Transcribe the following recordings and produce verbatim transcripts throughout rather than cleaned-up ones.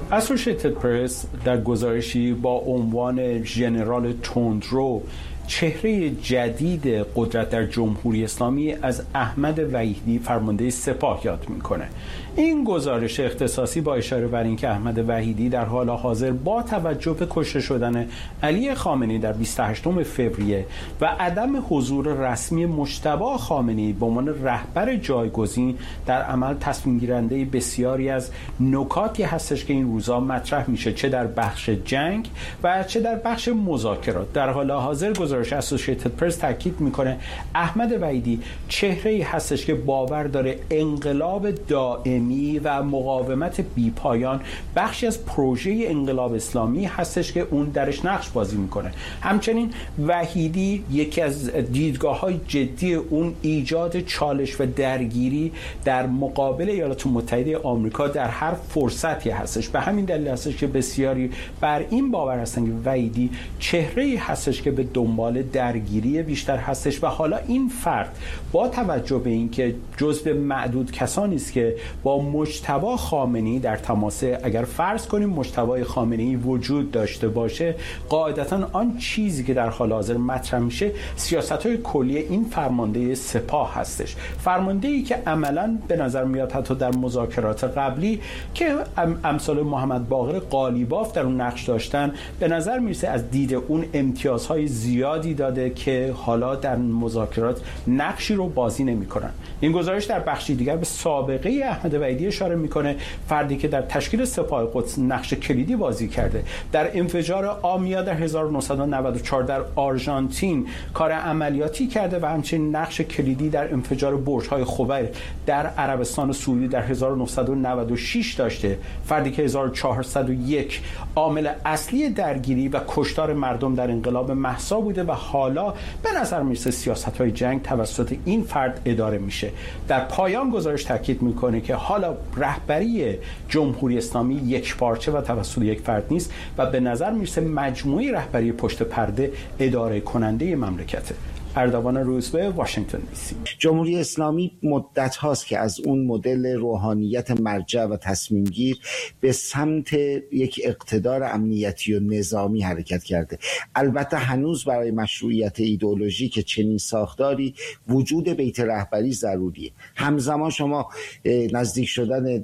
اسوشیتد پرس در گزارشی با عنوان ژنرال تندرو چهره جدید قدرت در جمهوری اسلامی از احمد وحیدی فرمانده سپاه یاد میکنه. این گزارش اختصاصی با اشاره بر اینکه احمد وحیدی در حال حاضر با توجه به کشته شدن علی خامنه‌ای در بیست و هشتم فوریه و عدم حضور رسمی مجتبی خامنه‌ای به عنوان رهبر جایگزین در عمل تصمیم گیرنده بسیاری از نکاتی هستش که این روزا مطرح میشه، چه در بخش جنگ و چه در بخش مذاکرات. در حال حاضر گزارش اسوسییتد پرس تاکید میکنه احمد وحیدی چهره‌ای هستش که باور داره انقلاب دائمی و مقاومت بیپایان بخشی از پروژه انقلاب اسلامی هستش که اون درش نقش بازی میکنه. همچنین وحیدی یکی از دیدگاه‌های جدی اون ایجاد چالش و درگیری در مقابل ایالات متحده آمریکا در هر فرصتی هستش. به همین دلیل هستش که بسیاری بر این باور هستن که وحیدی چهره‌ای هستش که به دنبال درگیری بیشتر هستش و حالا این فرد با توجه به اینکه جزو معدود کسانی است که با مجتبی خامنه‌ای در تماسه، اگر فرض کنیم مجتبی خامنه‌ای وجود داشته باشه، قاعدتاً آن چیزی که در حال حاضر مطرح میشه سیاست‌های کلی این فرمانده سپاه هستش. فرمانده‌ای که عملاً به نظر میاد حتی در مذاکرات قبلی که امثال محمد باقر قالیباف در اون نقش داشتن، به نظر میرسه از دید اون امتیازهای زیادی داده که حالا در مذاکرات نقشی رو بازی نمی‌کنن. این گزارش در بخشی دیگر به سابقه احمد وحیدی اشاره میکنه، فردی که در تشکیل سپاه قدس نقش کلیدی بازی کرده، در انفجار آمیا در هزار و نهصد و نود و چهار در آرژانتین کار عملیاتی کرده و همچنین نقش کلیدی در انفجار برج‌های خبر در عربستان سعودی در هزار و نهصد و نود و شش داشته، فردی که هزار و چهارصد و یک عامل اصلی درگیری و کشتار مردم در انقلاب مهسا بوده و حالا به نظر میرسه سیاست‌های جنگ توسط این فرد اداره میشه. در پایان گزارش تاکید میکنه که حالا رهبری جمهوری اسلامی یک پارچه و توسط یک فرد نیست و به نظر میرسه مجموعه رهبری پشت پرده اداره کننده مملکته. اردوان روزبه، واشنگتن دی سی. جمهوری اسلامی مدت هاست که از اون مدل روحانیت مرجع و تصمیم گیر به سمت یک اقتدار امنیتی و نظامی حرکت کرده. البته هنوز برای مشروعیت ایدئولوژی که چنین ساختاری وجود بیت رهبری ضروریه. همزمان شما نزدیک شدن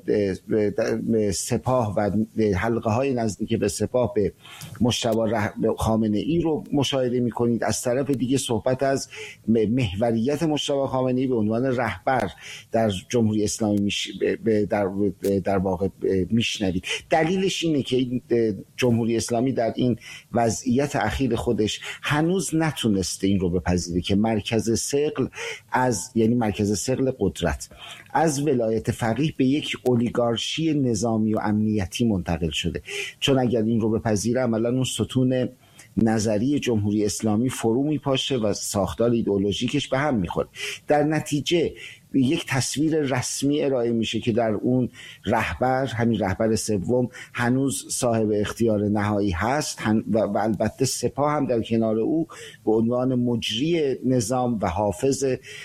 سپاه و حلقه های نزدیک به سپاه به مجتبی خامنه‌ای رو مشاهده می‌کنید. از طرف دیگه صحبت از محوریت مجتبی خامنه‌ای به عنوان رهبر در جمهوری اسلامی میش... در در واقع میشنوید. دلیلش اینه که جمهوری اسلامی در این وضعیت اخیر خودش هنوز نتونسته این رو بپذیره که مرکز ثقل از یعنی مرکز ثقل قدرت از ولایت فقیه به یک اولیگارشی نظامی و امنیتی منتقل شده. چون اگر این رو بپذیره عملاً اون ستون نظری جمهوری اسلامی فرو میپاشه و ساختار ایدئولوژیکش به هم میخوره. در نتیجه یک تصویر رسمی ارائه میشه که در اون رهبر، همین رهبر سوم، هنوز صاحب اختیار نهایی هست و, و البته سپاه هم در کنار او به عنوان مجری نظام و حافظ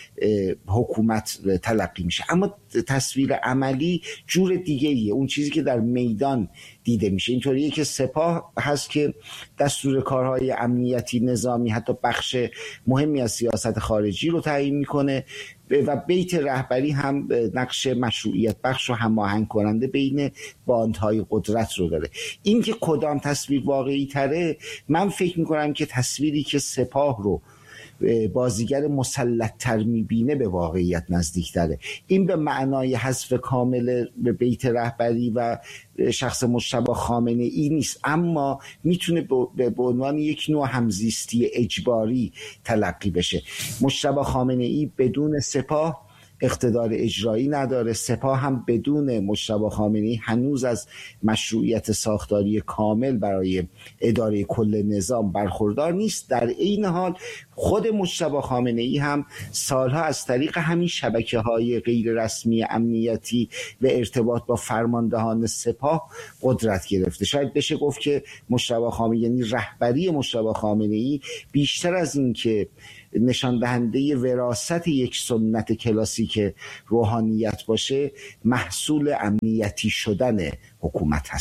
حکومت تلقی میشه. اما تصویر عملی جور دیگه ایه. اون چیزی که در میدان دیده میشه اینطوریه که سپاه هست که دستور کارهای امنیتی نظامی، حتی بخش مهمی از سیاست خارجی رو تعیین میکنه و بیت رهبری هم نقش مشروعیت بخش و هماهنگ کننده بین باندهای قدرت رو داره. این که کدام تصویر واقعی تره، من فکر میکنم که تصویری که سپاه رو بازیگر مسلط تر میبینه به واقعیت نزدیک تره. این به معنای حذف کامل به بیت رهبری و شخص مجتبی خامنه‌ای نیست، اما میتونه به عنوان یک نوع همزیستی اجباری تلقی بشه. مجتبی خامنه‌ای بدون سپاه اقتدار اجرایی نداره، سپاه هم بدون مجتبی خامنه‌ای هنوز از مشروعیت ساختاری کامل برای اداره کل نظام برخوردار نیست. در این حال خود مجتبی خامنه‌ای هم سالها از طریق همین شبکه‌های غیر رسمی امنیتی و ارتباط با فرماندهان سپاه قدرت گرفته. شاید بشه گفت که مجتبی خامنه‌ای، یعنی رهبری مجتبی خامنه‌ای، بیشتر از این که نشان دهنده وراثت یک سنت کلاسیک روحانیت باشه، محصول امنیتی شدن حکومت هست.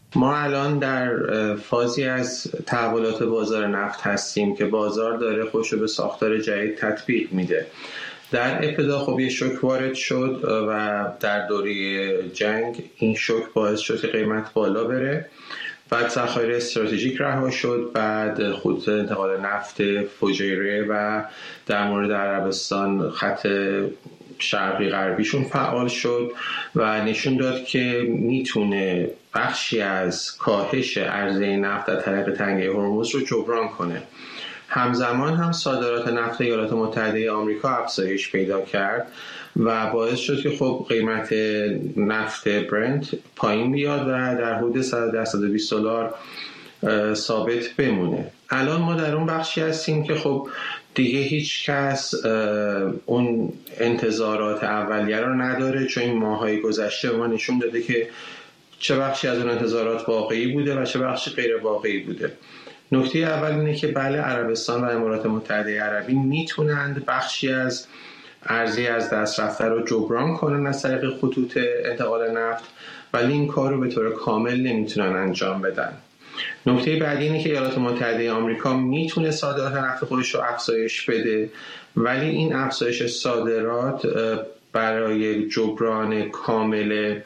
ما الان در فازی از تحولات بازار نفت هستیم که بازار داره خودش رو به ساختار جدید تطبیق میده. در ابتدا خب یه شوک وارد شد و در دوره جنگ این شوک باعث شد که قیمت بالا بره، بعد ذخایر استراتژیک رها شد، بعد خطوط انتقال نفت فوجیره و در مورد عربستان خط شرقی غربیشون فعال شد و نشون داد که میتونه بخشی از کاهش عرضه نفت در طریق تنگه هرمز رو جبران کنه. همزمان هم صادرات نفت ایالات متحده آمریکا افزایش پیدا کرد و باعث شد که خب قیمت نفت برنت پایین بیاد و در حدود صد و ده تا صد و بیست دلار ثابت بمونه. الان ما در اون بخشی هستیم که خب دیگه هیچ کس اون انتظارات اولیه رو نداره، چون این ماهای گذشته ما نشون داده که چه بخشی از اون انتظارات واقعی بوده و چه بخشی غیر واقعی بوده. نکته اول اینه که بله عربستان و امارات متحده عربی میتونند بخشی از ارزی از دست رفته رو جبران کنن از طریق خطوط انتقال نفت، ولی این کار رو به طور کامل نمیتونن انجام بدن. نکته بعدی اینه که ایالات متحده آمریکا میتونه صادرات نفت خودش رو افزایش بده، ولی این افزایش صادرات برای جبران کامل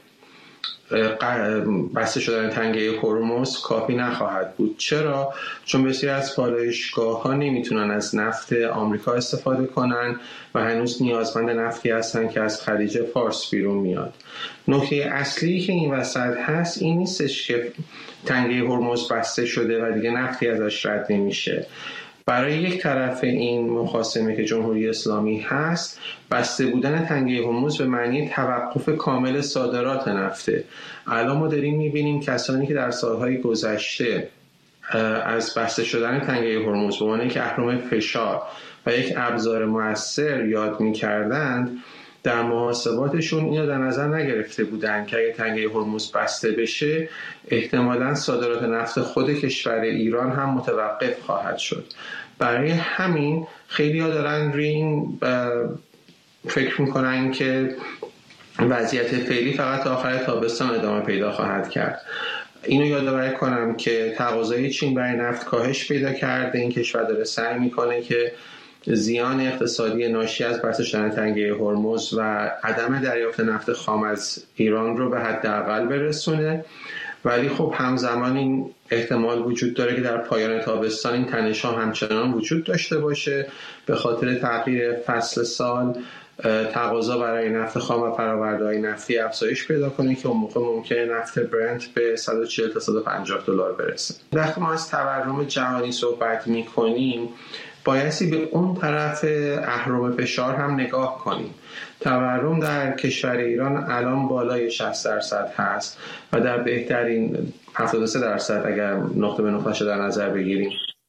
بسته شدن تنگه هرمز کافی نخواهد بود. چرا؟ چون بسیاری از پالایشگاه ها نمیتونن از نفت آمریکا استفاده کنن و هنوز نیازمند نفتی هستن که از خلیج فارس بیرون میاد. نکته اصلی که این وسط هست این نیستش که تنگه هرمز بسته شده و دیگه نفتی ازش رد نمیشه. برای یک طرف این مخاصمه که جمهوری اسلامی هست، بسته بودن تنگه هرمز به معنی توقف کامل صادرات نفته. الان ما داریم میبینیم کسانی که در سالهای گذشته از بسته شدن تنگه هرمز به عنوان یک اهرم فشار و یک ابزار مؤثر یاد میکردند، در محاسباتشون اینو در نظر نگرفته بودن که اگه تنگه هرمز بسته بشه احتمالاً صادرات نفت خود کشور ایران هم متوقف خواهد شد. برای همین خیلی ها دارن روی این فکر میکنن که وضعیت فعلی فقط تا آخر تابستان ادامه پیدا خواهد کرد. اینو یادآوری کنم که تقاضای چین برای نفت کاهش پیدا کرده. این کشور داره سعی میکنه که زیان اقتصادی ناشی از بسته شدن تنگه هرمز و عدم دریافت نفت خام از ایران رو به حداقل برسونه، ولی خب همزمان این احتمال وجود داره که در پایان تابستان این تنش‌ها همچنان وجود داشته باشه. به خاطر تغییر فصل سال تقاضا برای نفت خام و فرآورده‌های نفتی افزایش پیدا کنه که اون موقع ممکنه نفت برنت به صد و چهل تا صد و پنجاه دلار برسه. وقتی ما از تورم جهانی صحبت می‌کنیم بایستی به اون طرف اهرم فشار هم نگاه کنیم. تورم در کشور ایران الان بالای شصت درصد هست و در بهترین هفتاد و سه درصد اگر نقطه به نقطه در نظر بگیریم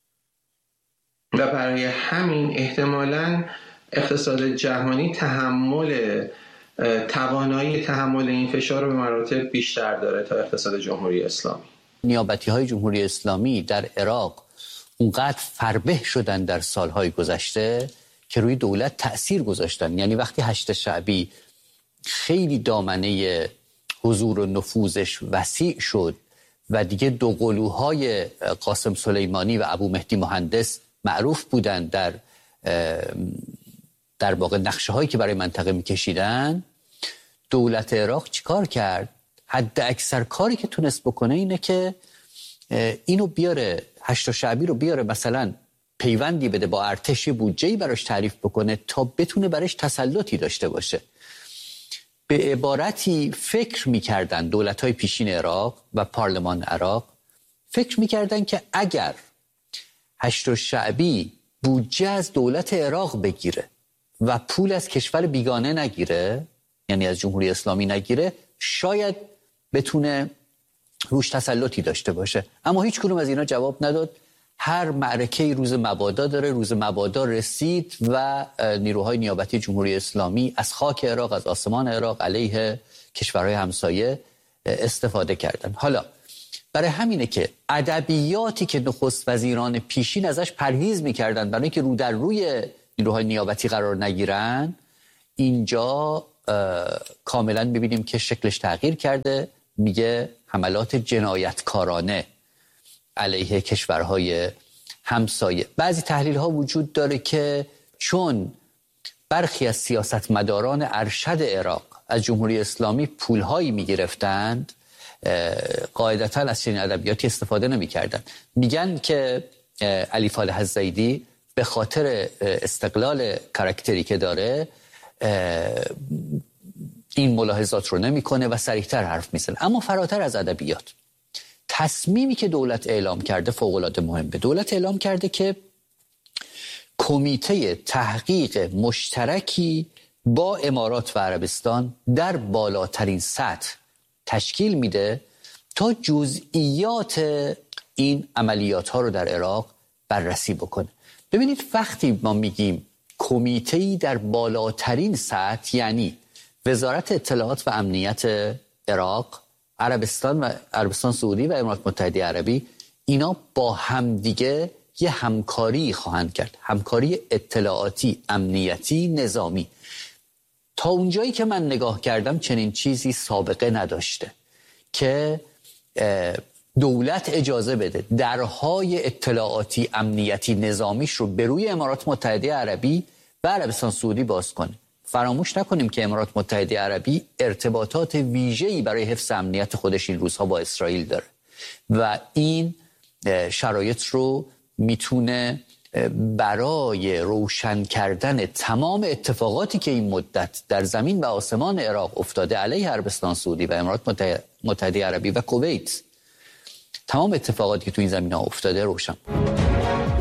و برای همین احتمالاً اقتصاد جهانی تحمل توانایی تحمل این فشار رو به مراتب بیشتر داره تا اقتصاد جمهوری اسلامی. نیابتی‌های جمهوری اسلامی در عراق اونقدر فربه شدن در سالهای گذشته که روی دولت تأثیر گذاشتن. یعنی وقتی هشت شعبی خیلی دامنه حضور و نفوذش وسیع شد و دیگه دو قلوهای قاسم سلیمانی و ابو مهدی مهندس معروف بودن در در واقع نقشه هایی که برای منطقه میکشیدن، دولت عراق چیکار کرد؟ حد اکثر کاری که تونست بکنه اینه که اینو بیاره، هشت شعبی رو بیاره مثلا پیوندی بده با ارتشی، بودجه‌ای براش تعریف بکنه تا بتونه براش تسلطی داشته باشه. به عبارتی فکر میکردن دولت‌های پیشین عراق و پارلمان عراق فکر میکردن که اگر هشت شعبی بودجه از دولت عراق بگیره و پول از کشور بیگانه نگیره، یعنی از جمهوری اسلامی نگیره، شاید بتونه روش تسلطی داشته باشه. اما هیچ کدوم از اینا جواب نداد. هر معرکه‌ای روز مبادا داره، روز مبادا رسید و نیروهای نیابتی جمهوری اسلامی از خاک عراق، از آسمان عراق علیه کشورهای همسایه استفاده کردن. حالا برای همینه که ادبیاتی که نخست وزیران پیشین ازش پرهیز می‌کردن برای اینکه رو در روی نیروهای نیابتی قرار نگیرن، اینجا کاملا ببینیم که شکلش تغییر کرده میگه حملات جنایتکارانه علیه کشورهای همسایه. بعضی تحلیل ها وجود داره که چون برخی از سیاستمداران ارشد عراق از جمهوری اسلامی پولهایی میگرفتند، قاعدتا از چنین ادبیاتی استفاده نمی کردن. میگن که علی فالح الزیدی به خاطر استقلال کاراکتری که داره این ملاحظات رو نمیکنه و سریعتر حرف میزنه. اما فراتر از ادبیات، تصمیمی که دولت اعلام کرده فوق‌العاده مهمه. دولت اعلام کرده که کمیته تحقیق مشترکی با امارات و عربستان در بالاترین سطح تشکیل میده تا جزئیات این عملیات ها رو در عراق بررسی بکنه. ببینید وقتی ما میگیم کمیته‌ای در بالاترین سطح، یعنی وزارت اطلاعات و امنیت عراق، عربستان و عربستان سعودی و امارات متحده عربی، اینا با همدیگه یه همکاری خواهند کرد، همکاری اطلاعاتی، امنیتی، نظامی. تا اونجایی که من نگاه کردم چنین چیزی سابقه نداشته که دولت اجازه بده درهای اطلاعاتی، امنیتی، نظامیش رو به روی امارات متحده عربی و عربستان سعودی باز کنه. فراموش نکنیم که امارات متحده عربی ارتباطات ویژه‌ای برای حفظ امنیت خودش این روزها با اسرائیل داره و این شرایط رو میتونه برای روشن کردن تمام اتفاقاتی که این مدت در زمین و آسمان عراق افتاده علیه عربستان سعودی و امارات متحده عربی و کویت، تمام اتفاقاتی که تو این زمینه افتاده روشن